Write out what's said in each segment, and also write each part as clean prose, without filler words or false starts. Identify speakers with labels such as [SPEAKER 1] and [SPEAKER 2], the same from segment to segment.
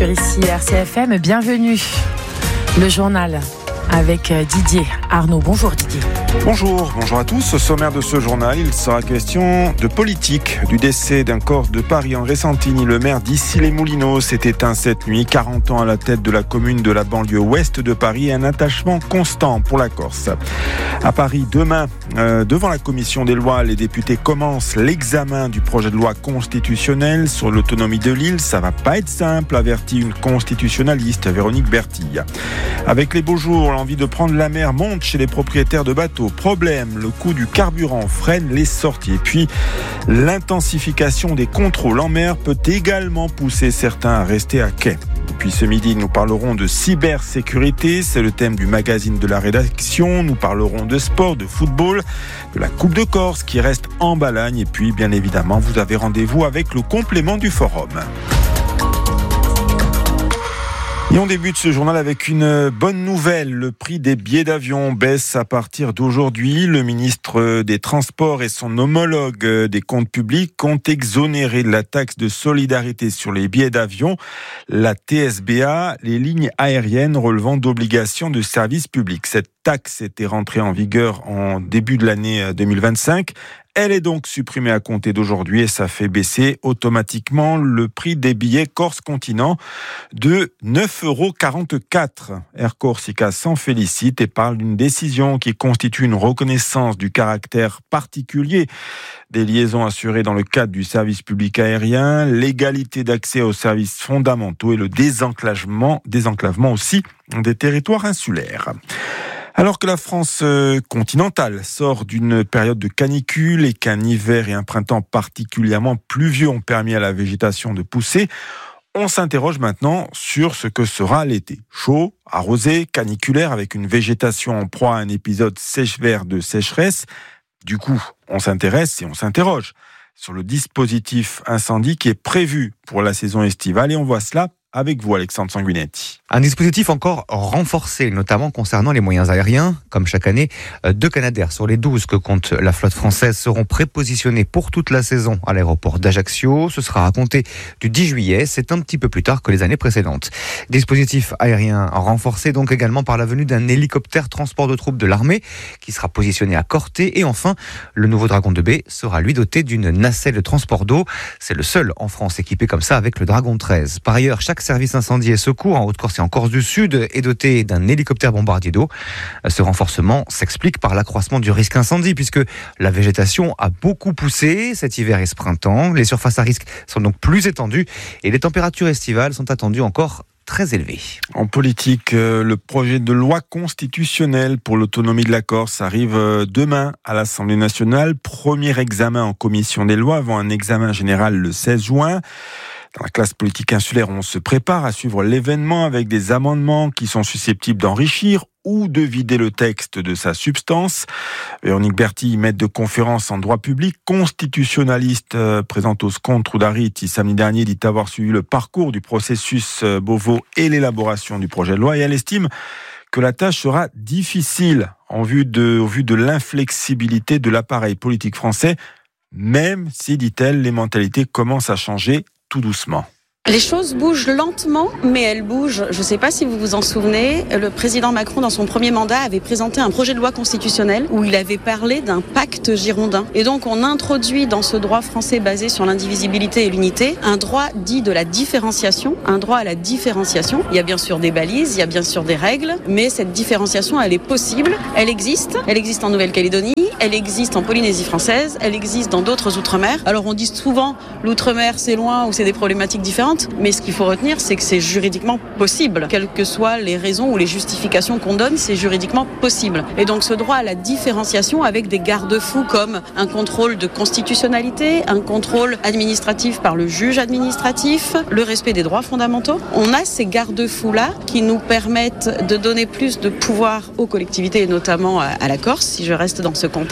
[SPEAKER 1] sur ici RCFM. Bienvenue. Le journal avec Didier Arnaud. Bonjour Didier.
[SPEAKER 2] Bonjour à tous. Au sommaire de ce journal, il sera question de politique, du décès d'un Corse de Paris. André Santini, le maire d'Issy-les-Moulineaux, s'est éteint cette nuit. 40 ans à la tête de la commune de la banlieue ouest de Paris et un attachement constant pour la Corse. À Paris, demain, devant la commission des lois, les députés commencent l'examen du projet de loi constitutionnelle sur l'autonomie de l'île. Ça va pas être simple, avertit une constitutionnaliste, Véronique Bertille. Avec les beaux jours, l'envie de prendre la mer monte chez les propriétaires de bateaux. Problème, le coût du carburant freine les sorties. Et puis, l'intensification des contrôles en mer peut également pousser certains à rester à quai. Et puis ce midi, nous parlerons de cybersécurité. C'est le thème du magazine de la rédaction. Nous parlerons de sport, de football, de la Coupe de Corse qui reste en Balagne. Et puis, bien évidemment, vous avez rendez-vous avec le complément du forum. Et on débute ce journal avec une bonne nouvelle. Le prix des billets d'avion baisse à partir d'aujourd'hui. Le ministre des Transports et son homologue des Comptes publics ont exonéré de la taxe de solidarité sur les billets d'avion, la TSBA, les lignes aériennes relevant d'obligations de service public. Cette taxe était rentrée en vigueur en début de l'année 2025. Elle est donc supprimée à compter d'aujourd'hui et ça fait baisser automatiquement le prix des billets Corse-Continent de 9,44 €. Air Corsica s'en félicite et parle d'une décision qui constitue une reconnaissance du caractère particulier des liaisons assurées dans le cadre du service public aérien, l'égalité d'accès aux services fondamentaux et le désenclavement aussi des territoires insulaires. Alors que la France continentale sort d'une période de canicule et qu'un hiver et un printemps particulièrement pluvieux ont permis à la végétation de pousser, on s'interroge maintenant sur ce que sera l'été. Chaud, arrosé, caniculaire, avec une végétation en proie à un épisode sèche-vert de sécheresse. Du coup, on s'intéresse et on s'interroge sur le dispositif incendie qui est prévu pour la saison estivale et on voit cela avec vous, Alexandre Sanguinetti.
[SPEAKER 3] Un dispositif encore renforcé, notamment concernant les moyens aériens. Comme chaque année, 2 Canadair sur les 12 que compte la flotte française seront prépositionnés pour toute la saison à l'aéroport d'Ajaccio. Ce sera à compter du 10 juillet. C'est un petit peu plus tard que les années précédentes. Dispositif aérien renforcé donc également par la venue d'un hélicoptère transport de troupes de l'armée qui sera positionné à Corté. Et enfin, le nouveau Dragon 2B sera lui doté d'une nacelle de transport d'eau. C'est le seul en France équipé comme ça avec le Dragon 13. Par ailleurs, chaque service incendie et secours en Haute-Corse et en Corse du Sud est doté d'un hélicoptère bombardier d'eau. Ce renforcement s'explique par l'accroissement du risque incendie puisque la végétation a beaucoup poussé cet hiver et ce printemps. Les surfaces à risque sont donc plus étendues et les températures estivales sont attendues encore très élevées.
[SPEAKER 2] En politique, le projet de loi constitutionnelle pour l'autonomie de la Corse arrive demain à l'Assemblée nationale. Premier examen en commission des lois avant un examen général le 16 juin. Dans la classe politique insulaire, on se prépare à suivre l'événement avec des amendements qui sont susceptibles d'enrichir ou de vider le texte de sa substance. Véronique Bertille, maître de conférence en droit public, constitutionnaliste, présente au SCON Troudariti samedi dernier, dit avoir suivi le parcours du processus Beauvau et l'élaboration du projet de loi et elle estime que la tâche sera difficile au vu de l'inflexibilité de l'appareil politique français, même si, dit-elle, les mentalités commencent à changer tout doucement.
[SPEAKER 4] Les choses bougent lentement, mais elles bougent. Je ne sais pas si vous vous en souvenez, le président Macron, dans son premier mandat, avait présenté un projet de loi constitutionnelle où il avait parlé d'un pacte girondin. Et donc, on introduit dans ce droit français basé sur l'indivisibilité et l'unité, un droit dit de la différenciation, un droit à la différenciation. Il y a bien sûr des balises, il y a bien sûr des règles, mais cette différenciation, elle est possible, elle existe en Nouvelle-Calédonie, elle existe en Polynésie française, elle existe dans d'autres outre-mer. Alors, on dit souvent, l'outre-mer, c'est loin ou c'est des problématiques différentes. Mais ce qu'il faut retenir, c'est que c'est juridiquement possible. Quelles que soient les raisons ou les justifications qu'on donne, c'est juridiquement possible. Et donc ce droit à la différenciation avec des garde-fous comme un contrôle de constitutionnalité, un contrôle administratif par le juge administratif, le respect des droits fondamentaux. On a ces garde-fous-là qui nous permettent de donner plus de pouvoir aux collectivités et notamment à la Corse, si je reste dans ce contexte.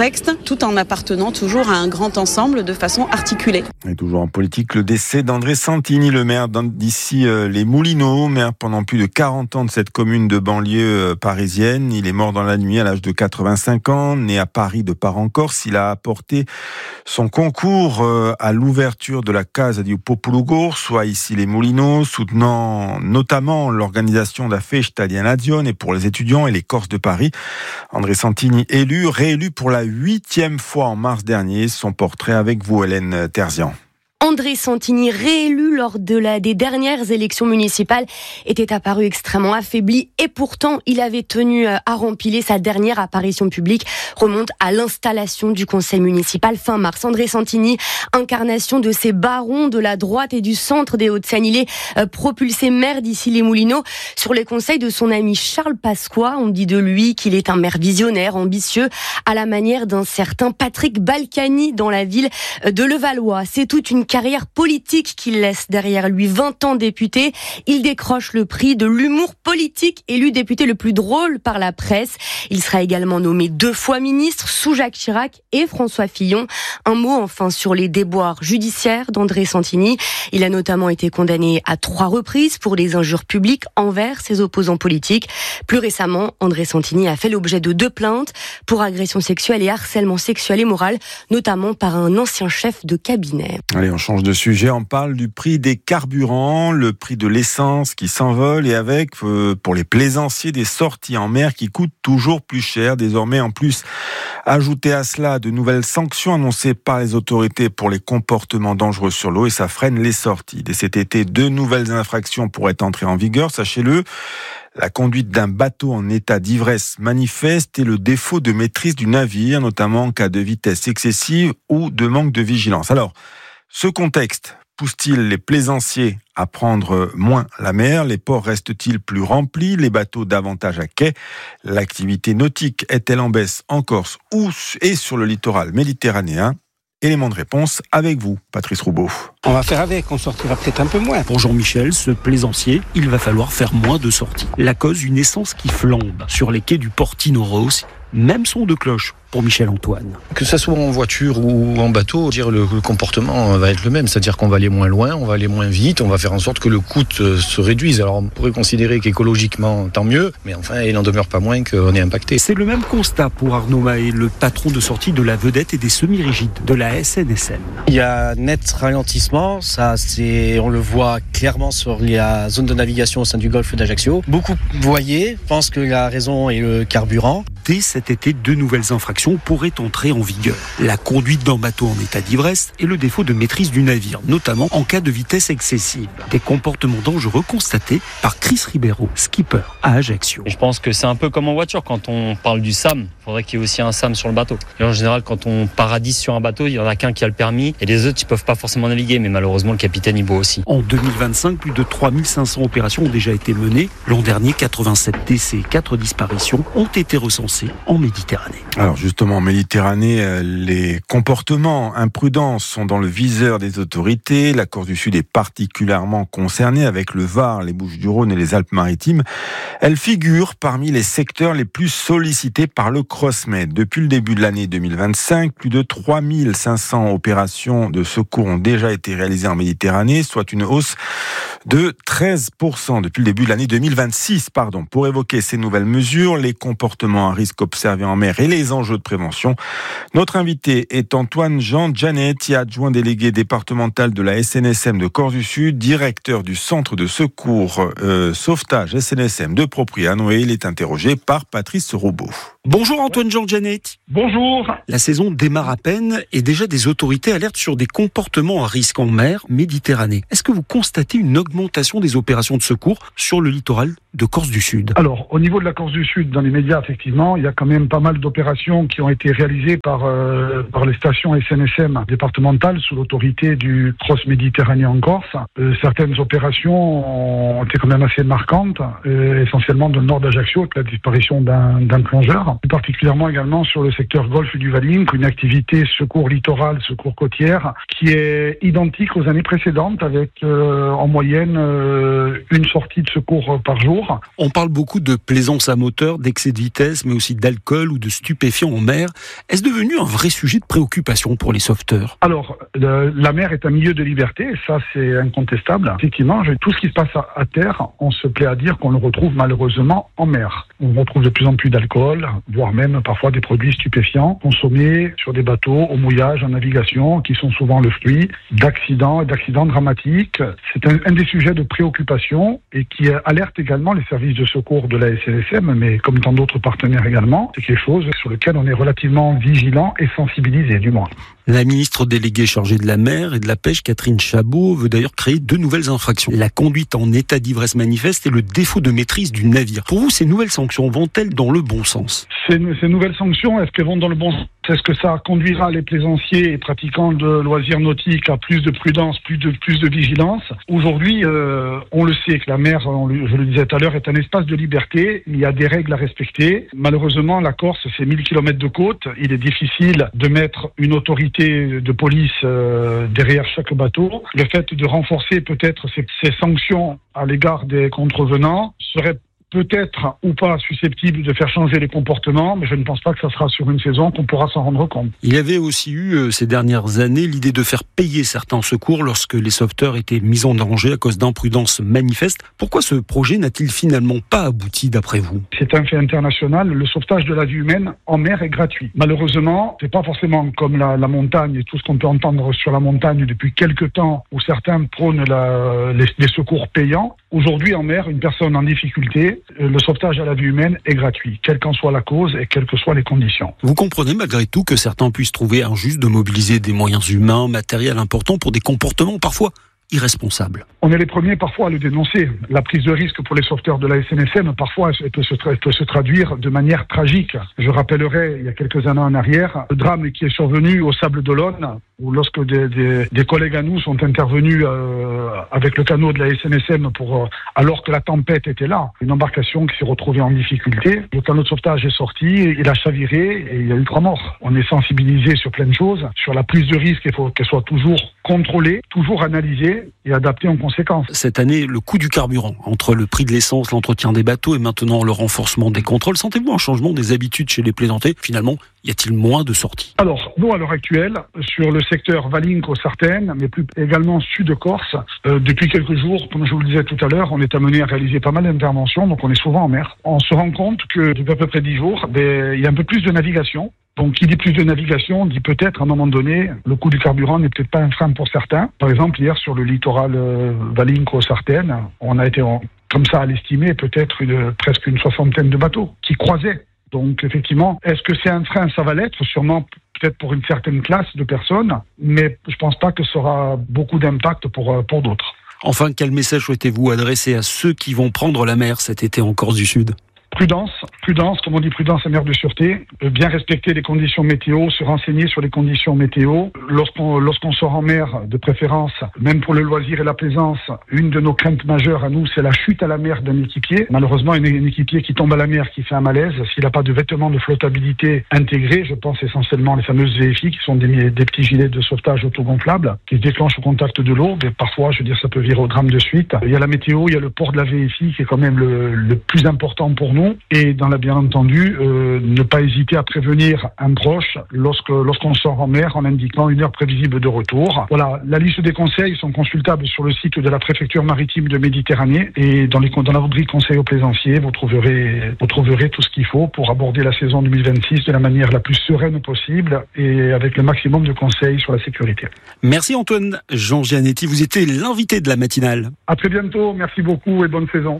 [SPEAKER 4] contexte, tout en appartenant toujours à un grand ensemble de façon articulée.
[SPEAKER 2] Et toujours en politique, le décès d'André Santini, le maire d'ici les Moulineaux, maire pendant plus de 40 ans de cette commune de banlieue parisienne. Il est mort dans la nuit à l'âge de 85 ans, né à Paris de parents corses. Il a apporté son concours à l'ouverture de la Casa di Popolo, soit ici les Moulineaux, soutenant notamment l'organisation de la Festa di Nazione et pour les étudiants et les Corses de Paris. André Santini réélu pour la 8e fois en mars dernier. Son portrait avec vous, Hélène Terzian.
[SPEAKER 5] André Santini, réélu lors des dernières élections municipales, était apparu extrêmement affaibli et pourtant il avait tenu à rempiler. Sa dernière apparition publique remonte à l'installation du conseil municipal fin mars. André Santini, incarnation de ces barons de la droite et du centre des Hauts-de-Seine. Il est propulsé maire d'ici les Moulineaux sur les conseils de son ami Charles Pasqua. On dit de lui qu'il est un maire visionnaire, ambitieux, à la manière d'un certain Patrick Balkany dans la ville de Levallois. C'est toute une carrière politique qu'il laisse derrière lui. 20 ans député, il décroche le prix de l'humour politique, élu député le plus drôle par la presse. Il sera également nommé 2 fois ministre sous Jacques Chirac et François Fillon. Un mot enfin sur les déboires judiciaires d'André Santini. Il a notamment été condamné à 3 reprises pour des injures publiques envers ses opposants politiques. Plus récemment, André Santini a fait l'objet de 2 plaintes pour agression sexuelle et harcèlement sexuel et moral, notamment par un ancien chef de cabinet.
[SPEAKER 2] Allez, on change de sujet, on parle du prix des carburants, le prix de l'essence qui s'envole et avec, pour les plaisanciers, des sorties en mer qui coûtent toujours plus cher. Désormais, en plus, ajoutez à cela de nouvelles sanctions annoncées par les autorités pour les comportements dangereux sur l'eau et ça freine les sorties. Dès cet été, 2 nouvelles infractions pourraient entrer en vigueur, sachez-le. La conduite d'un bateau en état d'ivresse manifeste et le défaut de maîtrise du navire, notamment en cas de vitesse excessive ou de manque de vigilance. Alors, ce contexte pousse-t-il les plaisanciers à prendre moins la mer? Les ports restent-ils plus remplis? Les bateaux davantage à quai? L'activité nautique est-elle en baisse en Corse et sur le littoral méditerranéen? Élément de réponse avec vous, Patrice Roubaud.
[SPEAKER 6] On va faire avec, on sortira peut-être un peu moins. Pour Jean-Michel, ce plaisancier, il va falloir faire moins de sorties. La cause, une essence qui flambe sur les quais du Portino Rossi. Même son de cloche pour Michel-Antoine.
[SPEAKER 7] Que ça soit en voiture ou en bateau, le comportement va être le même. C'est-à-dire qu'on va aller moins loin, on va aller moins vite, on va faire en sorte que le coût se réduise. Alors on pourrait considérer qu'écologiquement, tant mieux, mais enfin, il n'en demeure pas moins qu'on est impacté.
[SPEAKER 6] C'est le même constat pour Arnaud Mahé, le patron de sortie de la vedette et des semi-rigides de la SNSM.
[SPEAKER 8] Il y a un net ralentissement, on le voit clairement sur la zone de navigation au sein du golfe d'Ajaccio. Beaucoup de voiliers pensent que la raison est le carburant.
[SPEAKER 6] Dès cet été, 2 nouvelles infractions pourraient entrer en vigueur. La conduite d'un bateau en état d'ivresse et le défaut de maîtrise du navire, notamment en cas de vitesse excessive. Des comportements dangereux constatés par Chris Ribeiro, skipper à Ajaccio.
[SPEAKER 9] Je pense que c'est un peu comme en voiture, quand on parle du SAM, il faudrait qu'il y ait aussi un SAM sur le bateau. Et en général, quand on paradise sur un bateau, il y en a qu'un qui a le permis et les autres, ils peuvent pas forcément naviguer, mais malheureusement, le capitaine, il boit aussi.
[SPEAKER 6] En 2025, plus de 3500 opérations ont déjà été menées. L'an dernier, 87 décès et 4 disparitions ont été recensés en Méditerranée.
[SPEAKER 2] Alors justement, en Méditerranée, les comportements imprudents sont dans le viseur des autorités. La Corse du Sud est particulièrement concernée avec le Var, les Bouches-du-Rhône et les Alpes-Maritimes. Elle figure parmi les secteurs les plus sollicités par le CROSMED. Depuis le début de l'année 2025, plus de 3500 opérations de secours ont déjà été réalisées en Méditerranée, soit une hausse de 13% depuis le début de l'année 2026. Pour évoquer ces nouvelles mesures, les comportements à risque observés en mer et les enjeux de prévention, notre invité est Antoine-Jean Gianetti, adjoint délégué départemental de la SNSM de Corse du Sud, directeur du centre de secours sauvetage SNSM de Propriano, et il est interrogé par Patrice Roubaud.
[SPEAKER 6] Bonjour Antoine-Jean Gianetti.
[SPEAKER 10] Bonjour.
[SPEAKER 6] La saison démarre à peine et déjà des autorités alertent sur des comportements à risque en mer Méditerranée. Est-ce que vous constatez une augmentation des opérations de secours sur le littoral de Corse du Sud?
[SPEAKER 10] Alors, au niveau de la Corse du Sud, dans les médias, effectivement, il y a quand même pas mal d'opérations qui ont été réalisées par les stations SNSM départementales sous l'autorité du Cross Méditerranée en Corse. Certaines opérations ont été quand même assez marquantes, essentiellement dans le nord d'Ajaccio, avec la disparition d'un plongeur. Plus particulièrement également sur le secteur golfe du Valinque, une activité secours littoral, secours côtière, qui est identique aux années précédentes, avec en moyenne moyenne une sortie de secours par jour.
[SPEAKER 6] On parle beaucoup de plaisance à moteur, d'excès de vitesse, mais aussi d'alcool ou de stupéfiants en mer. Est-ce devenu un vrai sujet de préoccupation pour les sauveteurs ?
[SPEAKER 10] Alors, la mer est un milieu de liberté, ça c'est incontestable. Effectivement, tout ce qui se passe à terre, on se plaît à dire qu'on le retrouve malheureusement en mer. On retrouve de plus en plus d'alcool, voire même parfois des produits stupéfiants consommés sur des bateaux, au mouillage, en navigation, qui sont souvent le fruit d'accidents dramatiques. C'est un des sujets de préoccupation et qui alerte également les services de secours de la SNSM, mais comme tant d'autres partenaires également. C'est quelque chose sur lequel on est relativement vigilant et sensibilisé, du moins.
[SPEAKER 6] La ministre déléguée chargée de la mer et de la pêche, Catherine Chabot, veut d'ailleurs créer 2 nouvelles infractions. La conduite en état d'ivresse manifeste et le défaut de maîtrise du navire. Pour vous, ces nouvelles sanctions vont-elles dans le bon sens ?
[SPEAKER 10] Ces nouvelles sanctions, est-ce qu'elles vont dans le bon sens ? Est-ce que ça conduira les plaisanciers et pratiquants de loisirs nautiques à plus de prudence, plus de vigilance ? Aujourd'hui, on le sait que la mer, je le disais tout à l'heure, est un espace de liberté. Il y a des règles à respecter. Malheureusement, la Corse, c'est 1000 km de côte. Il est difficile de mettre une autorité de police derrière chaque bateau. Le fait de renforcer peut-être ces sanctions à l'égard des contrevenants serait peut-être ou pas susceptible de faire changer les comportements, mais je ne pense pas que ça sera sur une saison qu'on pourra s'en rendre compte.
[SPEAKER 6] Il y avait aussi eu ces dernières années l'idée de faire payer certains secours lorsque les sauveteurs étaient mis en danger à cause d'imprudence manifeste. Pourquoi ce projet n'a-t-il finalement pas abouti d'après vous ?
[SPEAKER 10] C'est un fait international, le sauvetage de la vie humaine en mer est gratuit. Malheureusement, c'est pas forcément comme la montagne et tout ce qu'on peut entendre sur la montagne depuis quelques temps où certains prônent les secours payants. Aujourd'hui en mer, une personne en difficulté, le sauvetage à la vie humaine est gratuit, quelle qu'en soit la cause et quelles que soient les conditions.
[SPEAKER 6] Vous comprenez malgré tout que certains puissent trouver injuste de mobiliser des moyens humains, matériels importants pour des comportements parfois irresponsables.
[SPEAKER 10] On est les premiers parfois à le dénoncer. La prise de risque pour les sauveteurs de la SNSM, parfois, elle peut se traduire de manière tragique. Je rappellerai, il y a quelques années en arrière, le drame qui est survenu au Sable d'Olonne, où lorsque des collègues à nous sont intervenus avec le canot de la SNSM alors que la tempête était là, une embarcation qui s'est retrouvée en difficulté. Le canot de sauvetage est sorti, il a chaviré et il y a eu 3 morts. On est sensibilisé sur plein de choses. Sur la prise de risque, il faut qu'elle soit toujours contrôlée, toujours analysée et adaptée en conséquence.
[SPEAKER 6] Cette année, le coût du carburant, entre le prix de l'essence, l'entretien des bateaux et maintenant le renforcement des contrôles, sentez-vous un changement des habitudes chez les plaisanciers ? Finalement, y a-t-il moins de sorties ?
[SPEAKER 10] Alors, nous, à l'heure actuelle, sur le secteur Valinco-Sartène, mais plus également Sud-Corse, depuis quelques jours, comme je vous le disais tout à l'heure, on est amené à réaliser pas mal d'interventions, donc on est souvent en mer. On se rend compte que depuis à peu près 10 jours, il y a un peu plus de navigation. Donc, qui dit plus de navigation, dit peut-être à un moment donné, le coût du carburant n'est peut-être pas un frein pour certains. Par exemple, hier, sur le littoral Valinco-Sartène, on a été, comme ça à l'estimer, peut-être presque une 60aine de bateaux qui croisaient. Donc, effectivement, est-ce que c'est un frein ? Ça va l'être, sûrement peut-être pour une certaine classe de personnes, mais je pense pas que ça aura beaucoup d'impact pour d'autres.
[SPEAKER 6] Enfin, quel message souhaitez-vous adresser à ceux qui vont prendre la mer cet été en Corse du Sud ? Prudence, comme on dit, prudence et mer de sûreté, bien respecter les conditions météo, se renseigner sur les conditions météo. Lorsqu'on sort en mer, de préférence, même pour le loisir et la plaisance, une de nos craintes majeures à nous, c'est la chute à la mer d'un équipier. Malheureusement, un équipier qui tombe à la mer, qui fait un malaise, s'il n'a pas de vêtements de flottabilité intégrés, je pense essentiellement les fameuses VFI, qui sont des petits gilets de sauvetage autogonflables, qui se déclenchent au contact de l'eau, mais parfois, ça peut virer au drame de suite. Il y a la météo, il y a le port de la VFI, qui est quand même le plus important pour nous. Et bien entendu, ne pas hésiter à prévenir un proche lorsqu'on sort en mer en indiquant une heure prévisible de retour. Voilà, la liste des conseils sont consultables sur le site de la préfecture maritime de Méditerranée et dans la rubrique conseils aux plaisanciers, vous trouverez tout ce qu'il faut pour aborder la saison 2026 de la manière la plus sereine possible et avec le maximum de conseils sur la sécurité. Merci Antoine. Jean Gianetti, vous étiez l'invité de la matinale.
[SPEAKER 10] À très bientôt, merci beaucoup et bonne saison.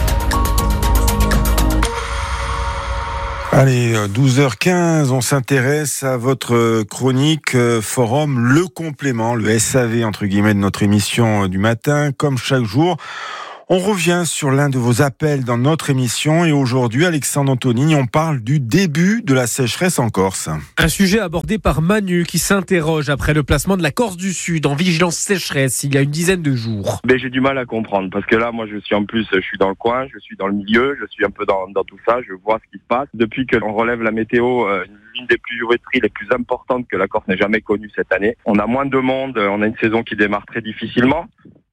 [SPEAKER 2] Allez, 12h15, on s'intéresse à votre chronique Forum, le complément, le SAV entre guillemets de notre émission du matin. Comme chaque jour, on revient sur l'un de vos appels dans notre émission et aujourd'hui, Alexandre Antonini, on parle du début de la sécheresse en Corse.
[SPEAKER 11] Un sujet abordé par Manu qui s'interroge après le placement de la Corse du Sud en vigilance sécheresse il y a une dizaine de jours.
[SPEAKER 12] J'ai du mal à comprendre parce que là, moi, je suis dans le coin, je suis dans le milieu, je suis un peu dans tout ça, je vois ce qui se passe. Depuis que l'on relève la météo, l'une des pluviométries les plus importantes que la Corse n'ait jamais connue cette année. On a moins de monde, on a une saison qui démarre très difficilement.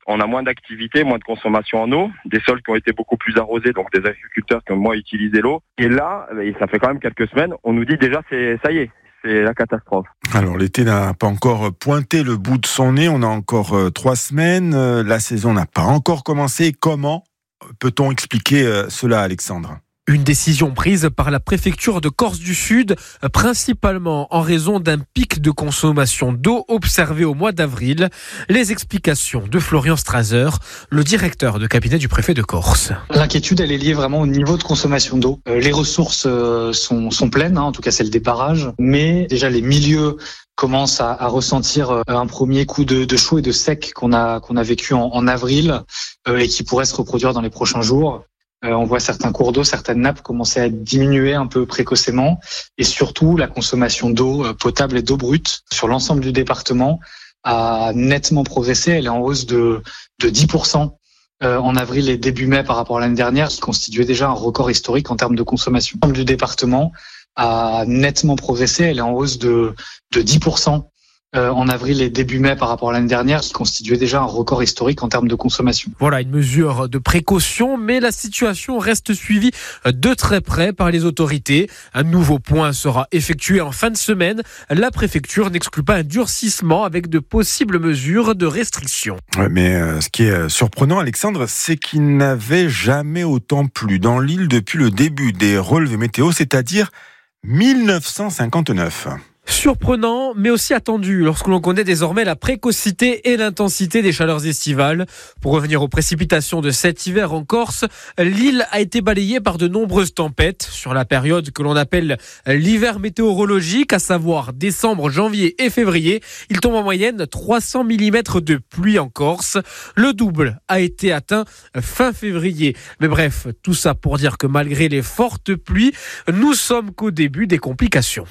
[SPEAKER 12] on a moins d'activité, moins de consommation en eau, des sols qui ont été beaucoup plus arrosés, donc des agriculteurs qui ont moins utilisé l'eau. Et là, ça fait quand même quelques semaines, on nous dit déjà ça y est, c'est la catastrophe.
[SPEAKER 2] Alors l'été n'a pas encore pointé le bout de son nez, on a encore 3 semaines, la saison n'a pas encore commencé. Comment peut-on expliquer cela, Alexandre ?
[SPEAKER 11] Une décision prise par la préfecture de Corse du Sud, principalement en raison d'un pic de consommation d'eau observé au mois d'avril. Les explications de Florian Strasser, le directeur de cabinet du préfet de Corse.
[SPEAKER 13] L'inquiétude, elle est liée vraiment au niveau de consommation d'eau. Les ressources sont pleines, en tout cas celles des barrages, mais déjà les milieux commencent à ressentir un premier coup de chaud et de sec qu'on a vécu en avril et qui pourrait se reproduire dans les prochains jours. On voit certains cours d'eau, certaines nappes commencer à diminuer un peu précocement et surtout la consommation d'eau potable et d'eau brute sur l'ensemble du département a nettement progressé. Elle est en hausse de 10% en avril et début mai par rapport à l'année dernière, qui constituait déjà un record historique en termes de consommation. L'ensemble du département a nettement progressé. Elle est en hausse de 10% en avril et début mai par rapport à l'année dernière, qui constituait déjà un record historique en termes de consommation.
[SPEAKER 11] Voilà, une mesure de précaution, mais la situation reste suivie de très près par les autorités. Un nouveau point sera effectué en fin de semaine. La préfecture n'exclut pas un durcissement avec de possibles mesures de restriction.
[SPEAKER 2] Ouais, mais ce qui est surprenant, Alexandre, c'est qu'il n'avait jamais autant plu dans l'île depuis le début des relevés météo, c'est-à-dire 1959.
[SPEAKER 11] Surprenant, mais aussi attendu lorsque l'on connaît désormais la précocité et l'intensité des chaleurs estivales. Pour revenir aux précipitations de cet hiver en Corse, l'île a été balayée par de nombreuses tempêtes sur la période que l'on appelle l'hiver météorologique, à savoir décembre, janvier et février. Il tombe en moyenne 300 mm de pluie en Corse. Le double a été atteint fin février. Mais bref, tout ça pour dire que malgré les fortes pluies, nous sommes qu'au début des complications.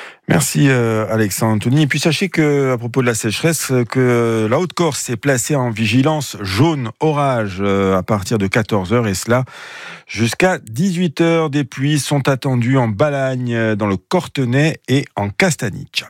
[SPEAKER 2] Merci Alexandre Anthony. Et puis sachez que, à propos de la sécheresse, que la Haute-Corse est placée en vigilance jaune orage à partir de 14h et cela jusqu'à 18h. Des pluies sont attendues en Balagne, dans le Cortenay et en Castanic.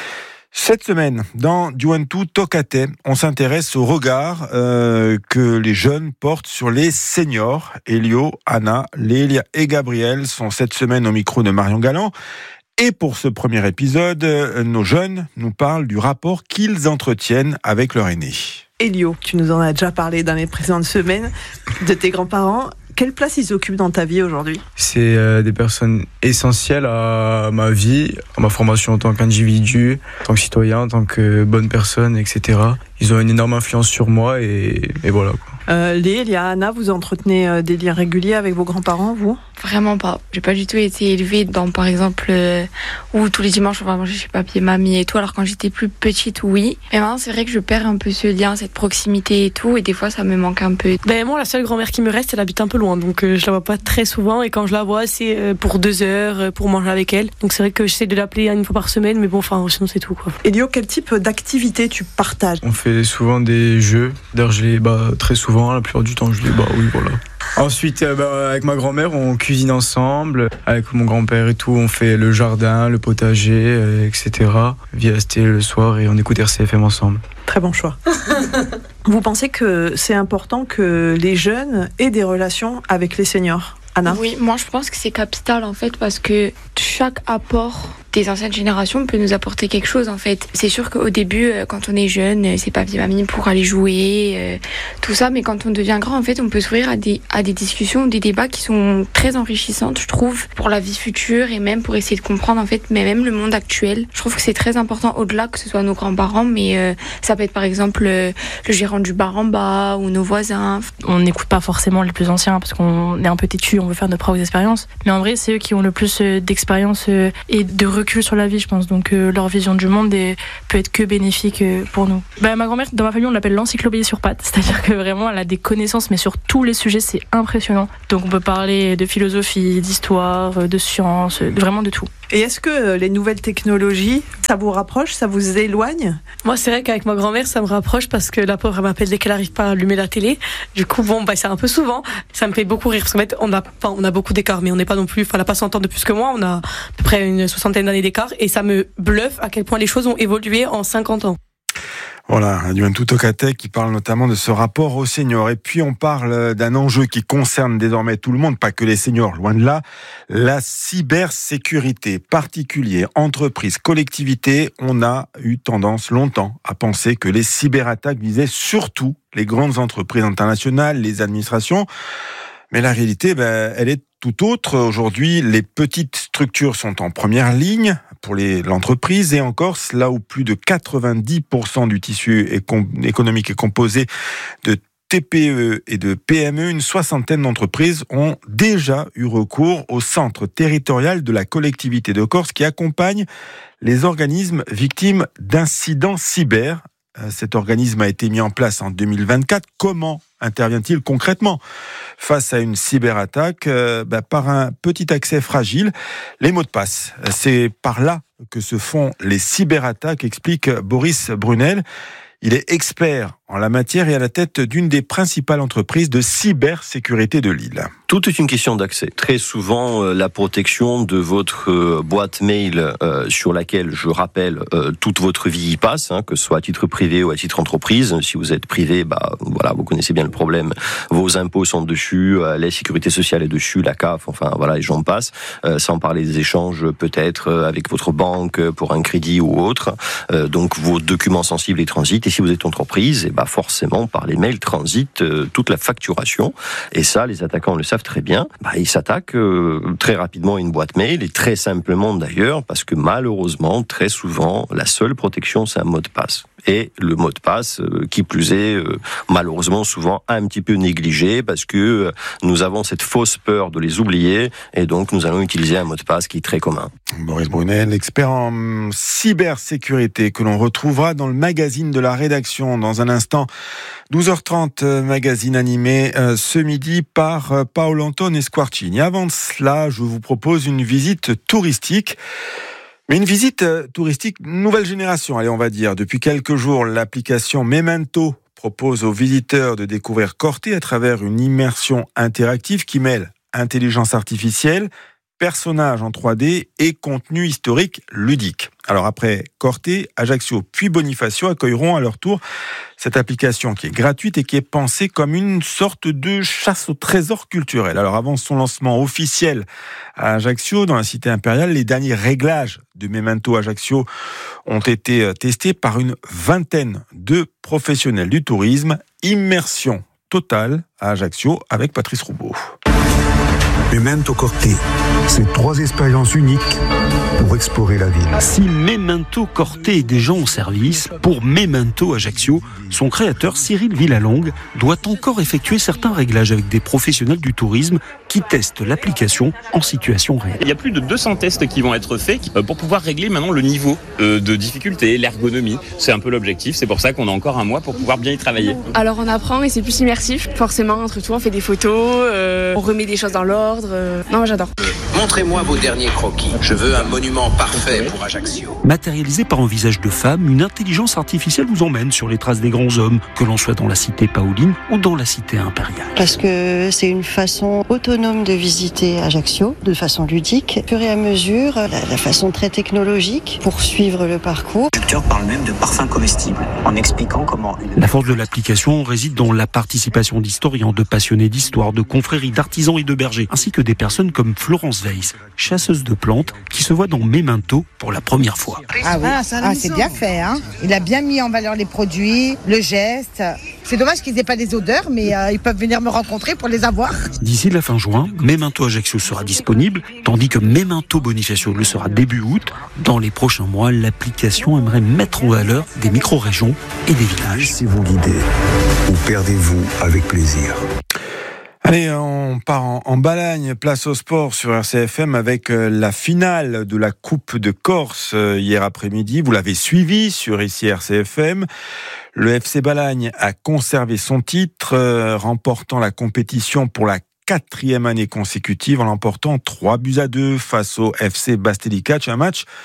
[SPEAKER 2] Cette semaine, dans Juventud Tocate, on s'intéresse au regard que les jeunes portent sur les seniors. Elio, Anna, Lélia et Gabriel sont cette semaine au micro de Marion Galland. Et pour ce premier épisode, nos jeunes nous parlent du rapport qu'ils entretiennent avec leur aîné.
[SPEAKER 14] Elio, tu nous en as déjà parlé dans les précédentes semaines, de tes grands-parents. Quelle place ils occupent dans ta vie aujourd'hui ?
[SPEAKER 15] C'est des personnes essentielles à ma vie, à ma formation en tant qu'individu, en tant que citoyen, en tant que bonne personne, etc. Ils ont une énorme influence sur moi et voilà, quoi.
[SPEAKER 14] Léa, Anna, vous entretenez des liens réguliers avec vos grands-parents, vous ?
[SPEAKER 16] Vraiment pas. J'ai pas du tout été élevée dans, par exemple, où tous les dimanches on va manger chez papy et mamie et tout. Alors quand j'étais plus petite, oui. Mais maintenant, c'est vrai que je perds un peu ce lien, cette proximité et tout. Et des fois, ça me manque un peu.
[SPEAKER 17] Moi, la seule grand-mère qui me reste, elle habite un peu loin. Donc je la vois pas très souvent. Et quand je la vois, c'est pour 2 heures, pour manger avec elle. Donc c'est vrai que j'essaie de l'appeler une fois par semaine. Mais bon, sinon c'est tout, quoi.
[SPEAKER 14] Elio, quel type d'activité tu partages ?
[SPEAKER 15] On fait souvent des jeux. D'ailleurs, je les bats très souvent. La plupart du temps, je les bats, oui, voilà. Ensuite, avec ma grand-mère, on cuisine ensemble. Avec mon grand-père et tout, on fait le jardin, le potager, etc. Via la télé le soir et on écoute RCFM ensemble.
[SPEAKER 14] Très bon choix. Vous pensez que c'est important que les jeunes aient des relations avec les seniors ? Anna ?
[SPEAKER 16] Oui, moi je pense que c'est capital en fait, parce que chaque apport des anciennes générations peut nous apporter quelque chose en fait. C'est sûr qu'au début, quand on est jeune, c'est papy mamie pour aller jouer, tout ça, mais quand on devient grand en fait, on peut s'ouvrir à des discussions, des débats qui sont très enrichissantes, je trouve, pour la vie future et même pour essayer de comprendre en fait, mais même le monde actuel. Je trouve que c'est très important au-delà que ce soit nos grands-parents, mais ça peut être par exemple le gérant du bar en bas ou nos voisins.
[SPEAKER 17] On n'écoute pas forcément les plus anciens parce qu'on est un peu têtu, on veut faire nos propres expériences, mais en vrai c'est eux qui ont le plus d'expérience et de recul sur la vie, je pense. Donc leur vision du monde peut être que bénéfique pour nous. Ma grand-mère, dans ma famille, on l'appelle l'encyclopédie sur pattes, c'est-à-dire que vraiment elle a des connaissances, mais sur tous les sujets, c'est impressionnant. Donc on peut parler de philosophie, d'histoire, de science, vraiment de tout.
[SPEAKER 14] Et est-ce que les nouvelles technologies, ça vous rapproche, ça vous éloigne ?
[SPEAKER 17] Moi, c'est vrai qu'avec ma grand-mère, ça me rapproche parce que la pauvre, elle m'appelle dès qu'elle n'arrive pas à allumer la télé. Du coup, c'est un peu souvent. Ça me fait beaucoup rire parce qu'en fait, on a beaucoup d'écart, mais on n'est pas non plus, elle n'a pas 100 ans de plus que moi. On a à peu près une 60aine d'années d'écart et ça me bluffe à quel point les choses ont évolué en 50 ans.
[SPEAKER 2] Voilà, Juventus Tocatec qui parle notamment de ce rapport aux seniors. Et puis on parle d'un enjeu qui concerne désormais tout le monde, pas que les seniors, loin de là, la cybersécurité. Particuliers, entreprises, collectivités, on a eu tendance longtemps à penser que les cyberattaques visaient surtout les grandes entreprises internationales, les administrations. Mais la réalité, elle est tout autre. Aujourd'hui, les petites structures sont en première ligne pour l'entreprise, et encore, là où plus de 90% du tissu économique est composé de TPE et de PME, une soixantaine d'entreprises ont déjà eu recours au centre territorial de la collectivité de Corse qui accompagne les organismes victimes d'incidents cyber. Cet organisme a été mis en place en 2024. Comment intervient-il concrètement face à une cyberattaque? Par un petit accès fragile, les mots de passe. C'est par là que se font les cyberattaques, explique Boris Brunel. Il est expert en la matière et à la tête d'une des principales entreprises de cybersécurité de Lille.
[SPEAKER 18] Tout est une question d'accès. Très souvent, la protection de votre boîte mail sur laquelle, je rappelle, toute votre vie y passe, que ce soit à titre privé ou à titre entreprise. Si vous êtes privé, voilà, vous connaissez bien le problème. Vos impôts sont dessus, la sécurité sociale est dessus, la CAF, enfin voilà, et j'en passe. Sans parler des échanges peut-être avec votre banque pour un crédit ou autre. Donc vos documents sensibles et transitent. Et si vous êtes entreprise, forcément par les mails transite toute la facturation. Et ça, les attaquants le savent très bien. Ils s'attaquent très rapidement à une boîte mail, et très simplement d'ailleurs, parce que malheureusement, très souvent, la seule protection, c'est un mot de passe. Et le mot de passe, qui plus est, malheureusement souvent un petit peu négligé, parce que nous avons cette fausse peur de les oublier, et donc nous allons utiliser un mot de passe qui est très commun.
[SPEAKER 2] Boris Brunel, expert en cybersécurité, que l'on retrouvera dans le magazine de la rédaction dans un instant. 12h30, magazine animé ce midi par Paolo Antone Squarcini. Avant cela, je vous propose une visite touristique. Mais une visite touristique nouvelle génération, allez, on va dire. Depuis quelques jours, l'application Memento propose aux visiteurs de découvrir Corte à travers une immersion interactive qui mêle intelligence artificielle, personnages en 3D et contenu historique ludique. Alors après Corte, Ajaccio puis Bonifacio accueilleront à leur tour cette application qui est gratuite et qui est pensée comme une sorte de chasse au trésor culturel. Alors avant son lancement officiel à Ajaccio, dans la cité impériale, les derniers réglages de Memento Ajaccio ont été testés par une vingtaine de professionnels du tourisme. Immersion totale à Ajaccio avec Patrice Roubaud.
[SPEAKER 19] Memento Corte, c'est 3 expériences uniques pour explorer la ville.
[SPEAKER 6] Si Memento Corte est déjà en service, pour Memento Ajaccio, son créateur Cyril Villalongue doit encore effectuer certains réglages avec des professionnels du tourisme qui testent l'application en situation réelle.
[SPEAKER 20] Il y a plus de 200 tests qui vont être faits pour pouvoir régler maintenant le niveau de difficulté, l'ergonomie. C'est un peu l'objectif, c'est pour ça qu'on a encore un mois pour pouvoir bien y travailler.
[SPEAKER 16] Alors on apprend et c'est plus immersif. Forcément, entre tout, on fait des photos, on remet des choses dans l'ordre. Non, j'adore.
[SPEAKER 21] Montrez-moi vos derniers croquis. Je veux un monument parfait pour Ajaccio.
[SPEAKER 6] Matérialisé par un visage de femme, une intelligence artificielle vous emmène sur les traces des grands hommes, que l'on soit dans la cité paoline ou dans la cité impériale.
[SPEAKER 22] Parce que c'est une façon autonome de visiter Ajaccio, de façon ludique, au fur et à mesure, la façon très technologique pour suivre le parcours.
[SPEAKER 21] Le producteur parle même de parfums comestibles, en expliquant comment...
[SPEAKER 6] La force de l'application réside dans la participation d'historiens, de passionnés d'histoire, de confréries, d'artisans et de bergers, ainsi que des personnes comme Florence Weiss, chasseuse de plantes, qui se voit dans Memento pour la première fois.
[SPEAKER 23] Ah oui, c'est bien fait. Il a bien mis en valeur les produits, le geste. C'est dommage qu'ils n'aient pas les odeurs, mais ils peuvent venir me rencontrer pour les avoir.
[SPEAKER 6] D'ici la fin juin, Memento Ajaccio sera disponible, tandis que Memento Bonifacio le sera début août. Dans les prochains mois, l'application aimerait mettre en valeur des micro-régions et des villages.
[SPEAKER 19] Laissez-vous guider ou perdez-vous avec plaisir.
[SPEAKER 2] Allez, on part en Balagne, place au sport sur RCFM avec la finale de la Coupe de Corse hier après-midi. Vous l'avez suivi sur ici RCFM. Le FC Balagne a conservé son titre, remportant la compétition pour la 4e année consécutive en l'emportant 3-2 face au FC Bastelicac. Un match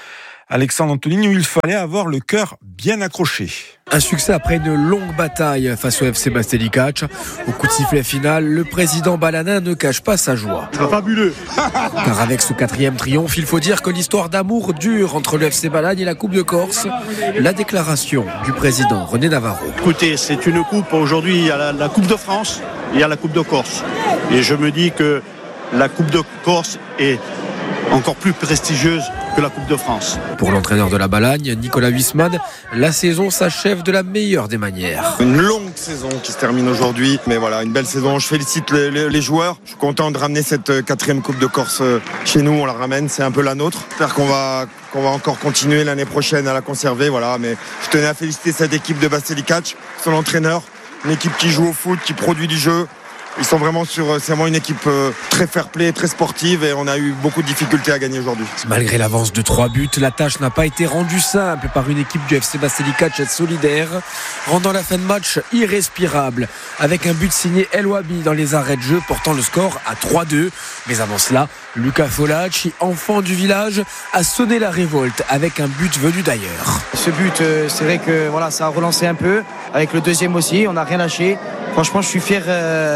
[SPEAKER 2] Alexandre Antonini, où il fallait avoir le cœur bien accroché.
[SPEAKER 11] Un succès après une longue bataille face au FC Bastelicac. Au coup de sifflet final, le président balanin ne cache pas sa joie.
[SPEAKER 1] C'est fabuleux.
[SPEAKER 11] Car avec ce 4e triomphe, il faut dire que l'histoire d'amour dure entre le FC Balagne et la Coupe de Corse. La déclaration du président René Navarro.
[SPEAKER 1] Écoutez, c'est une coupe. Aujourd'hui, il y a la Coupe de France, il y a la Coupe de Corse. Et je me dis que la Coupe de Corse est encore plus prestigieuse que la Coupe de France.
[SPEAKER 11] Pour l'entraîneur de la Balagne, Nicolas Huisman, la saison s'achève de la meilleure des manières.
[SPEAKER 3] Une longue saison qui se termine aujourd'hui, mais voilà, une belle saison. Je félicite les joueurs. Je suis content de ramener cette 4e Coupe de Corse chez nous. On la ramène, c'est un peu la nôtre. J'espère qu'on va encore continuer l'année prochaine à la conserver. Voilà, mais je tenais à féliciter cette équipe de Bastelicac, son entraîneur, une équipe qui joue au foot, qui produit du jeu. Ils sont vraiment c'est vraiment une équipe très fair-play, très sportive et on a eu beaucoup de difficultés à gagner aujourd'hui.
[SPEAKER 11] Malgré l'avance de 3 buts, la tâche n'a pas été rendue simple par une équipe du FC Bastelicac solidaire, rendant la fin de match irrespirable avec un but signé El Wabi dans les arrêts de jeu portant le score à 3-2. Mais avant cela, Luca Folacci, enfant du village, a sonné la révolte avec un but venu d'ailleurs.
[SPEAKER 4] Ce but, c'est vrai que voilà, ça a relancé un peu. Avec le deuxième aussi, on n'a rien lâché. Franchement, je suis fier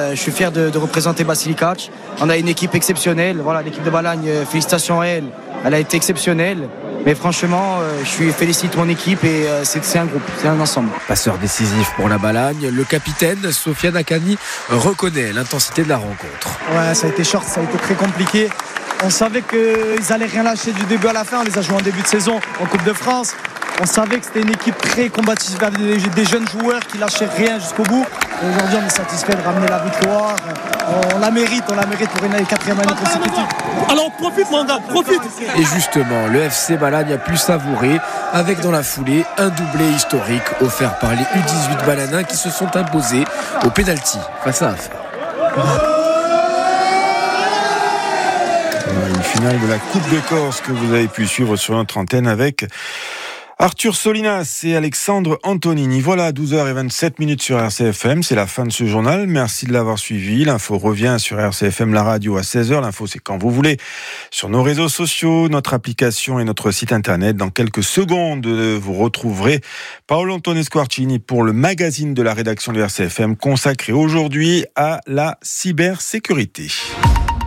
[SPEAKER 4] de représenter Bastelicac. On a une équipe exceptionnelle. Voilà, l'équipe de Balagne, félicitations à elle. Elle a été exceptionnelle. Mais franchement, je félicite mon équipe et c'est un groupe, c'est un ensemble.
[SPEAKER 11] Passeur décisif pour la Balagne, le capitaine Sofiane Akani reconnaît l'intensité de la rencontre.
[SPEAKER 24] Ouais, ça a été short, ça a été très compliqué. On savait qu'ils allaient rien lâcher du début à la fin. On les a joués en début de saison en Coupe de France. On savait que c'était une équipe très combative vers des jeunes joueurs qui lâchaient rien jusqu'au bout. Et aujourd'hui, on est satisfait de ramener la victoire. On la mérite pour une 4e année consécutive.
[SPEAKER 1] Alors profite, mon gars, profite.
[SPEAKER 11] Et justement, le FC Balagne a pu savourer avec dans la foulée un doublé historique offert par les U18 balanins qui se sont imposés au pénalty face à Afa.
[SPEAKER 2] Une finale de la Coupe de Corse que vous avez pu suivre sur notre antenne avec Arthur Solinas et Alexandre Antonini. Voilà, 12h27 sur RCFM. C'est la fin de ce journal. Merci de l'avoir suivi. L'info revient sur RCFM, la radio, à 16h. L'info, c'est quand vous voulez. Sur nos réseaux sociaux, notre application et notre site internet. Dans quelques secondes, vous retrouverez Paolo Antonesco Arcini pour le magazine de la rédaction de RCFM consacré aujourd'hui à la cybersécurité.